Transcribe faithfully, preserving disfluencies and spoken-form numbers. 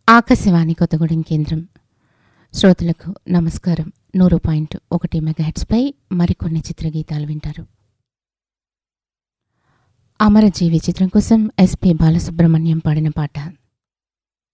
ఆకాశవాణి కొత్తగూడెం కేంద్రం. శ్రోతలకు నమస్కారం. నూరు పాయింట్ ఒకటి మెగాహెట్స్పై మరికొన్ని చిత్రగీతాలు వింటారు. అమరజీవి చిత్రం కోసం ఎస్పి బాలసుబ్రహ్మణ్యం పాడిన పాట.